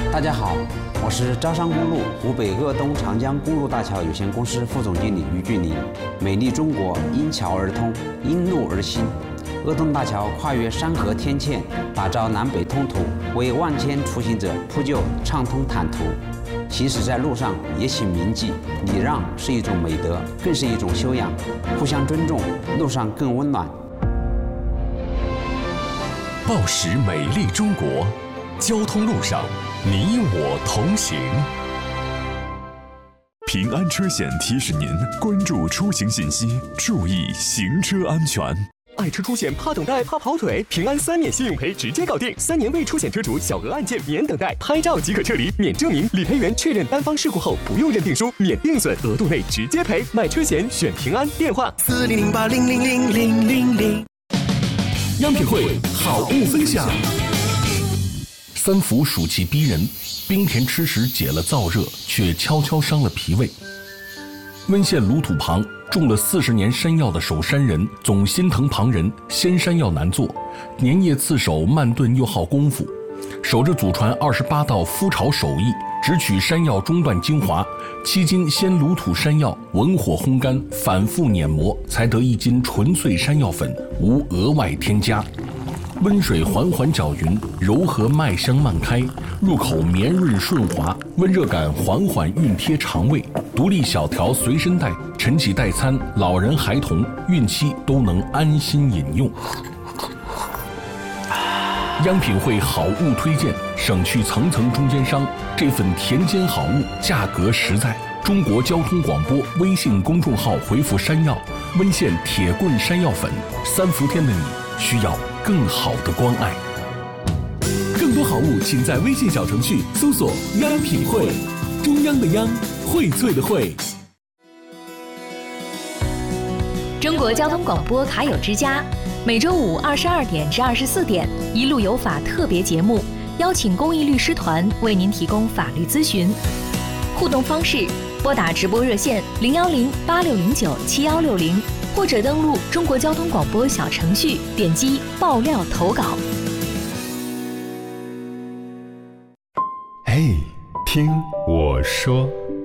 大家好，我是招商公路湖北鄂东长江公路大桥有限公司副总经理于俊林。美丽中国因桥而通，因路而兴。鄂东大桥跨越山河天堑，打造南北通途，为万千出行者铺就畅通坦途。行驶在路上也请铭记，礼让是一种美德，更是一种修养。互相尊重，路上更温暖。 报时美丽中国，交通路上你我同行。 平安车险提示您关注出行信息，注意行车安全。 爱车出险怕等待怕跑腿，平安3年信用赔直接搞定，3年未出险车主小额案件免等待，拍照即可撤离，免证明，理赔员确认单方事故后不用认定书，免定损，额度内直接赔。买车险选平安，电话4008000000。 央品汇好物分享。三伏暑气逼人，冰甜吃食解了燥热，却悄悄伤了脾胃。温县鲁土旁种了40年山药的守山人总心疼旁人，鲜山药难做，粘液刺手，慢炖又耗功夫，守着祖传28道麸炒手艺，只取山药中段精华，7斤鲜鲁土山药文火烘干，反复碾磨，才得1斤纯粹山药粉，无额外添加。温水缓缓搅匀，柔和麦香漫开，入口绵润顺滑，温热感缓缓熨贴肠胃。独立小条随身带，晨起代餐，老人孩童孕期都能安心饮用。央品汇好物推荐，省去层层中间商，这份田间好物价格实在。中国交通广播微信公众号回复山药，温县铁棍山药粉，3伏天的你需要更好的关爱。 更多好物请在微信小程序搜索央品汇，中央的央，荟萃的荟。 中国交通广播卡友之家，每周5 22点至24点，一路有法特别节目，邀请公益律师团为您提供法律咨询。互动方式：拨打直播热线010-8609-7160，或者登录中国交通广播小程序，点击爆料投稿。 嘿，听我说。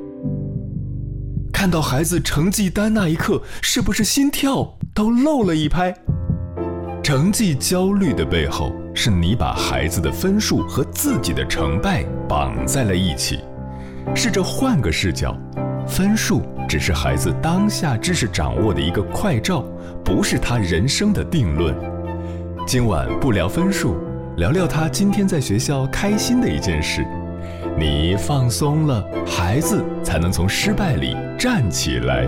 看到孩子成绩单那一刻，是不是心跳都漏了一拍？成绩焦虑的背后，是你把孩子的分数和自己的成败绑在了一起。试着换个视角，分数只是孩子当下知识掌握的一个快照，不是他人生的定论。今晚不聊分数，聊聊他今天在学校开心的一件事。你放松了，孩子才能从失败里站起来。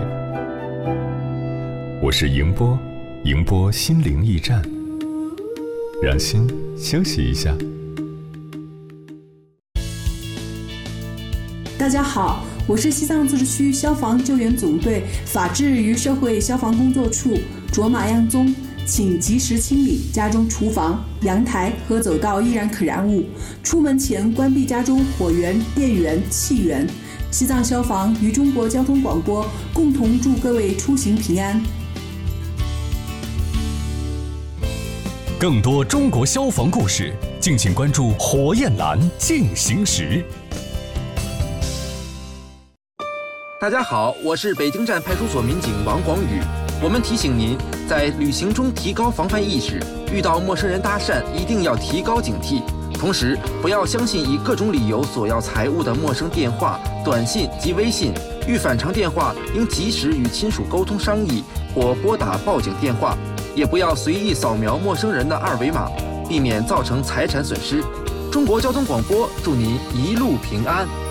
我是迎波，迎波心灵驿站，让心休息一下。 大家好，我是西藏自治区消防救援总队法制与社会消防工作处卓玛样宗，请及时清理家中厨房、阳台和走道易燃可燃物，出门前关闭家中火源、电源、气源。西藏消防与中国交通广播共同祝各位出行平安。 更多中国消防故事，敬请关注火焰蓝进行时。 大家好，我是北京站派出所民警王广宇。我们提醒您，在旅行中提高防范意识，遇到陌生人搭讪一定要提高警惕。同时，不要相信以各种理由索要财物的陌生电话、短信及微信。遇反常电话，应及时与亲属沟通商议，或拨打报警电话。也不要随意扫描陌生人的2维码，避免造成财产损失。中国交通广播祝您一路平安。